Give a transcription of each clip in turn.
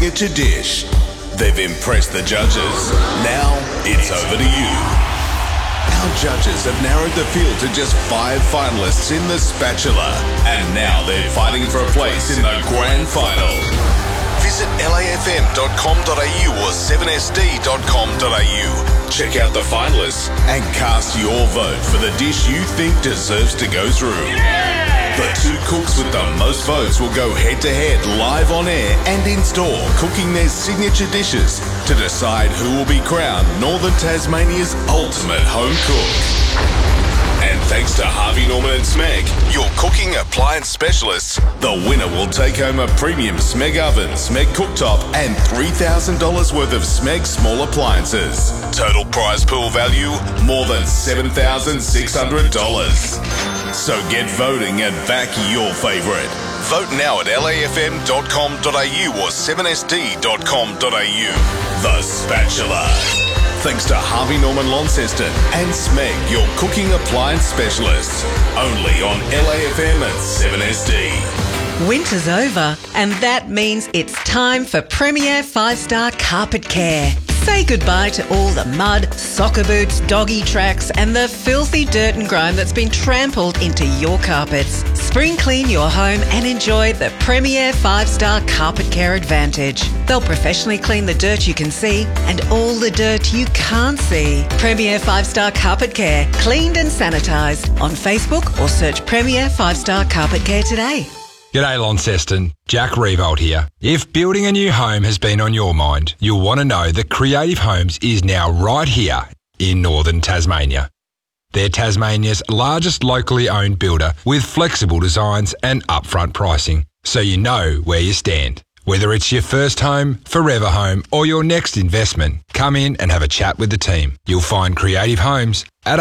signature dish. They've impressed the judges. Now it's over to you. Our judges have narrowed the field to just 5 finalists in The Spatula, and now they're fighting for a place in the grand final. Visit lafm.com.au or 7sd.com.au. Check out the finalists and cast your vote for the dish you think deserves to go through. The 2 cooks with the most votes will go head-to-head live on air and in-store, cooking their signature dishes to decide who will be crowned Northern Tasmania's ultimate home cook. And thanks to Harvey Norman and Smeg, your cooking appliance specialists, the winner will take home a premium Smeg oven, Smeg cooktop and $3,000 worth of Smeg small appliances. Total prize pool value, more than $7,600. So get voting and back your favourite. Vote now at lafm.com.au or 7sd.com.au. The Spatula. Thanks to Harvey Norman Launceston and Smeg, your cooking appliance specialists. Only on LAFM at 7SD. Winter's over, and that means it's time for Premier 5-Star Carpet Care. Say goodbye to all the mud, soccer boots, doggy tracks and the filthy dirt and grime that's been trampled into your carpets. Spring clean your home and enjoy the Premier 5-Star Carpet Care Advantage. They'll professionally clean the dirt you can see and all the dirt you can't see. Premier 5-Star Carpet Care, cleaned and sanitised. On Facebook or search Premier 5-Star Carpet Care today. G'day Launceston, Jack Revolt here. If building a new home has been on your mind, you'll want to know that Creative Homes is now right here in Northern Tasmania. They're Tasmania's largest locally owned builder with flexible designs and upfront pricing, so you know where you stand. Whether it's your first home, forever home or your next investment, come in and have a chat with the team. You'll find Creative Homes at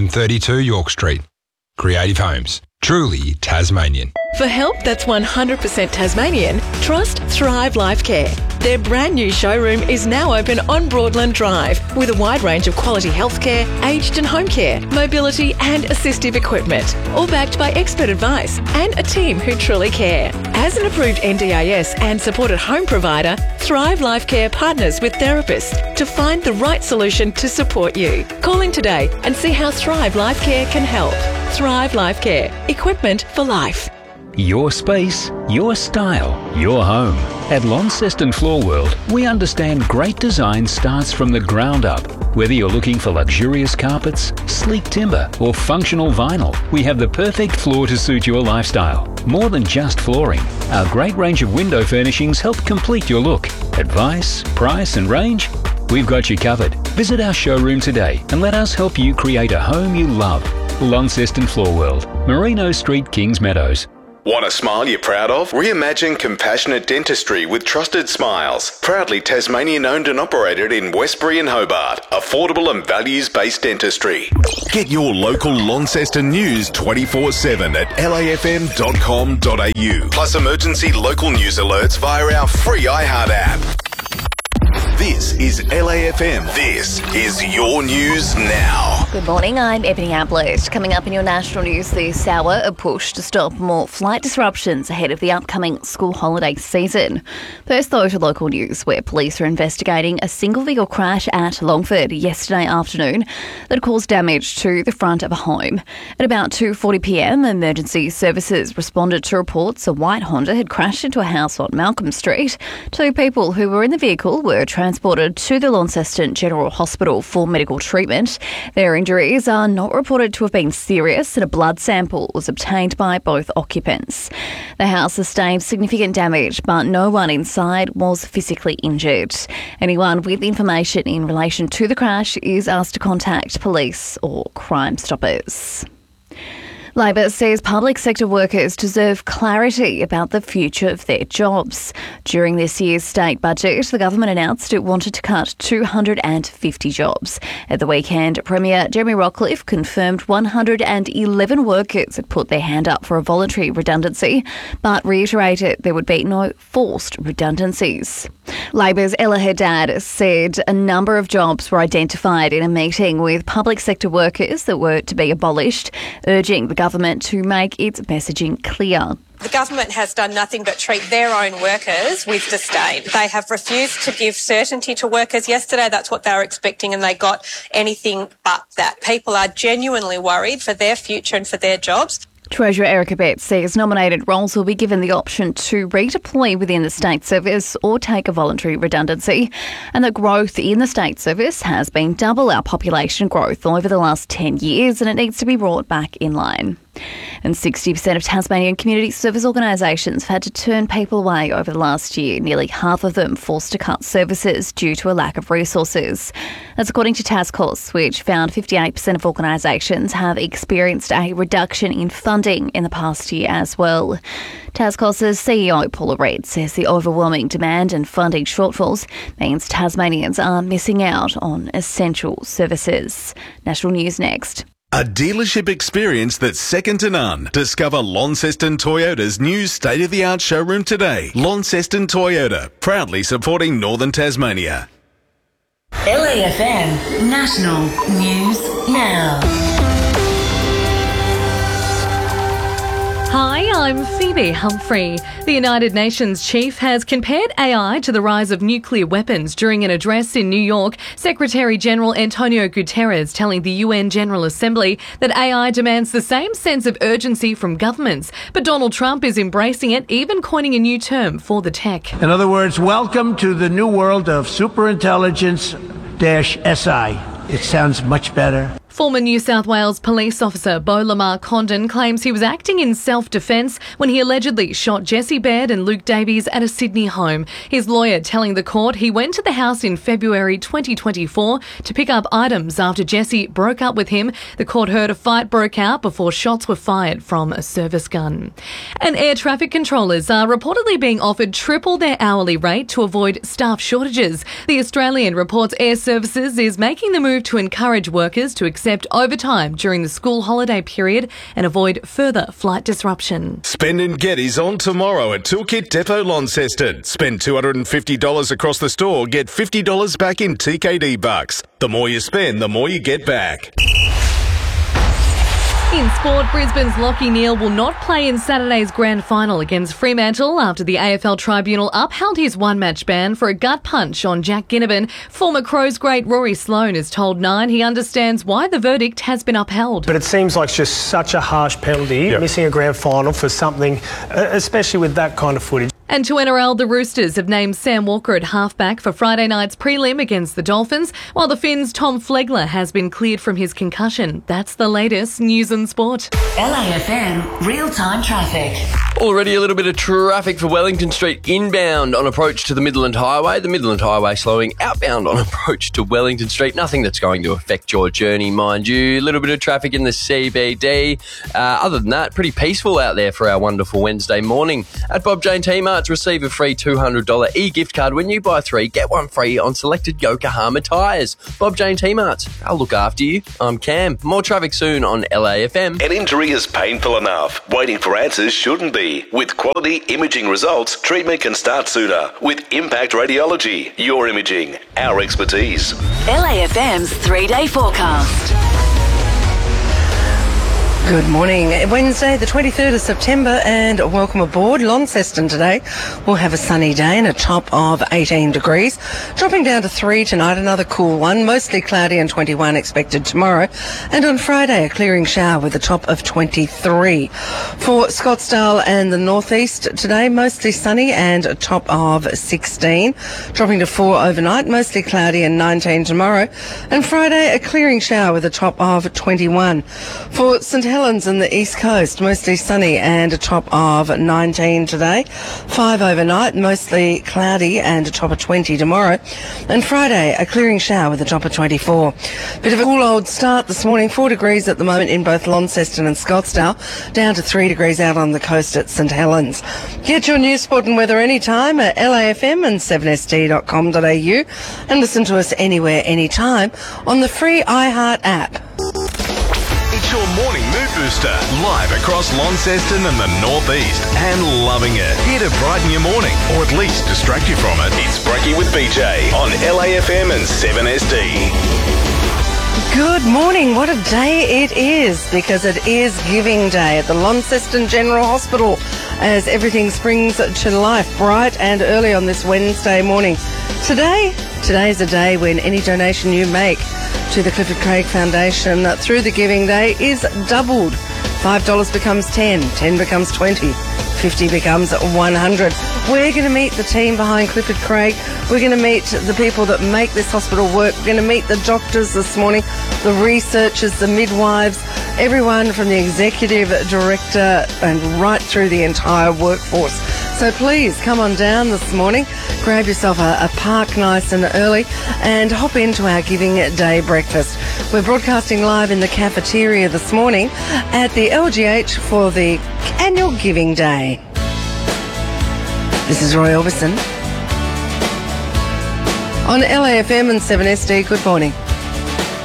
132 York Street. Creative Homes, truly Tasmanian. For help that's 100% Tasmanian, trust Thrive Life Care. Their brand new showroom is now open on Broadland Drive with a wide range of quality healthcare, aged and home care, mobility and assistive equipment, all backed by expert advice and a team who truly care. As an approved NDIS and supported home provider, Thrive Life Care partners with therapists to find the right solution to support you. Call in today and see how Thrive Life Care can help. Thrive Life Care. Equipment for life. Your space, your style, your home. At Launceston Floor World, we understand great design starts from the ground up. Whether you're looking for luxurious carpets, sleek timber, or functional vinyl, we have the perfect floor to suit your lifestyle. More than just flooring, our great range of window furnishings help complete your look. Advice, price, and range? We've got you covered. Visit our showroom today and let us help you create a home you love. Launceston Floor World, Merino Street, Kings Meadows. Want a smile you're proud of? Reimagine compassionate dentistry with trusted smiles. Proudly Tasmanian owned and operated in Westbury and Hobart. Affordable and values-based dentistry. Get your local Launceston news 24/7 at lafm.com.au. Plus emergency local news alerts via our free iHeart app. This is LAFM. This is your news now. Good morning, I'm Ebony Ablett. Coming up in your national news this hour, a push to stop more flight disruptions ahead of the upcoming school holiday season. First, though, to local news, where police are investigating a single vehicle crash at Longford yesterday afternoon that caused damage to the front of a home. At about 2:40pm, emergency services responded to reports a white Honda had crashed into a house on Malcolm Street. 2 people who were in the vehicle were transported to the Launceston General Hospital for medical treatment. Their injuries are not reported to have been serious, and a blood sample was obtained by both occupants. The house sustained significant damage, but no one inside was physically injured. Anyone with information in relation to the crash is asked to contact police or Crime Stoppers. Labor says public sector workers deserve clarity about the future of their jobs. During this year's state budget, the government announced it wanted to cut 250 jobs. At the weekend, Premier Jeremy Rockliff confirmed 111 workers had put their hand up for a voluntary redundancy, but reiterated there would be no forced redundancies. Labor's Ella Haddad said a number of jobs were identified in a meeting with public sector workers that were to be abolished, urging the government to make its messaging clear. The government has done nothing but treat their own workers with disdain. They have refused to give certainty to workers. Yesterday, that's what they were expecting, and they got anything but that. People are genuinely worried for their future and for their jobs. Treasurer Erica Betts says nominated roles will be given the option to redeploy within the state service or take a voluntary redundancy, and that growth in the state service has been double our population growth over the last 10 years, and it needs to be brought back in line. And 60% of Tasmanian community service organisations have had to turn people away over the last year. Nearly half of them forced to cut services due to a lack of resources. That's according to TASCOS, which found 58% of organisations have experienced a reduction in funding in the past year as well. TASCOS's CEO Paula Reid says the overwhelming demand and funding shortfalls means Tasmanians are missing out on essential services. National News next. A dealership experience that's second to none. Discover Launceston Toyota's new state-of-the-art showroom today. Launceston Toyota, proudly supporting Northern Tasmania. LAFM National News Now. Hi, I'm Phoebe Humphrey. The United Nations chief has compared AI to the rise of nuclear weapons during an address in New York. Secretary General Antonio Guterres telling the UN General Assembly that AI demands the same sense of urgency from governments. But Donald Trump is embracing it, even coining a new term for the tech. In other words, welcome to the new world of superintelligence-SI. It sounds much better. Former New South Wales police officer Beau Lamar Condon claims he was acting in self-defence when he allegedly shot Jesse Baird and Luke Davies at a Sydney home. His lawyer telling the court he went to the house in February 2024 to pick up items after Jesse broke up with him. The court heard a fight broke out before shots were fired from a service gun. And air traffic controllers are reportedly being offered triple their hourly rate to avoid staff shortages. The Australian reports Air Services is making the move to encourage workers to accept overtime during the school holiday period and avoid further flight disruption. Spend and Get is on tomorrow at Toolkit Depot Launceston. Spend $250 across the store, get $50 back in TKD bucks. The more you spend, the more you get back. In sport, Brisbane's Lachie Neale will not play in Saturday's grand final against Fremantle after the AFL Tribunal upheld his one-match ban for a gut punch on Jack Ginnivan. Former Crows great Rory Sloane has told Nine he understands why the verdict has been upheld. But it seems like just such a harsh penalty, missing a grand final for something, especially with that kind of footage. And to NRL, the Roosters have named Sam Walker at halfback for Friday night's prelim against the Dolphins, while the Finns' Tom Flegler has been cleared from his concussion. That's the latest news and sport. LAFM real-time traffic. Already a little bit of traffic for Wellington Street inbound on approach to the Midland Highway. The Midland Highway slowing outbound on approach to Wellington Street. Nothing that's going to affect your journey, mind you. A little bit of traffic in the CBD. Other than that, pretty peaceful out there for our wonderful Wednesday morning. At Bob Jane T-Mart, receive a free $200 e-gift card when you buy 3, get 1 free on selected Yokohama tyres. Bob Jane T-Mart, I'll look after you. I'm Cam. More traffic soon on LAFM. An injury is painful enough. Waiting for answers shouldn't be. With quality imaging results, treatment can start sooner. With Impact Radiology, your imaging, our expertise. LAFM's 3-day forecast. Good morning. Wednesday, the 23rd of September, and welcome aboard. Launceston today will have a sunny day and a top of 18 degrees, dropping down to 3 tonight, another cool one, mostly cloudy and 21 expected tomorrow. And on Friday, a clearing shower with a top of 23. For Scottsdale and the northeast today, mostly sunny and a top of 16, dropping to 4 overnight, mostly cloudy and 19 tomorrow. And Friday, a clearing shower with a top of 21. For St Helens and the east coast, mostly sunny and a top of 19 today, 5 overnight, mostly cloudy and a top of 20 tomorrow. And Friday, a clearing shower with a top of 24. Bit of a cool old start this morning, 4 degrees at the moment in both Launceston and Scottsdale, down to 3 degrees out on the coast at St Helens. Get your news, sport and weather anytime at LAFM and 7st.com.au, and listen to us anywhere, anytime on the free iHeart app. It's your morning mood booster, live across Launceston and the northeast, and loving it. Here to brighten your morning, or at least distract you from it. It's Brekkie with with BJ on LAFM and 7SD. Good morning. What a day it is, because it is Giving Day at the Launceston General Hospital as everything springs to life bright and early on this Wednesday morning. Today's a day when any donation you make to the Clifford Craig Foundation through the Giving Day is doubled. $5 becomes 10, 10 becomes 20, 50 becomes 100. We're going to meet the team behind Clifford Craig. We're going to meet the people that make this hospital work. We're going to meet the doctors this morning, the researchers, the midwives, everyone from the executive director and right through the entire workforce. So please come on down this morning, grab yourself a park nice and early and hop into our Giving Day breakfast. We're broadcasting live in the cafeteria this morning at the LGH for the annual Giving Day. This is Roy Orbison on LAFM and 7SD. Good morning.